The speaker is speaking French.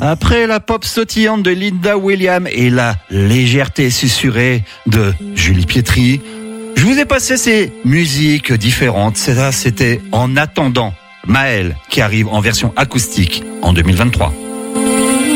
Après la pop sautillante de Linda Williams et la légèreté susurrée de Julie Pietri, je vous ai passé ces musiques différentes. Ça, c'était En attendant Maël, qui arrive en version acoustique en 2023.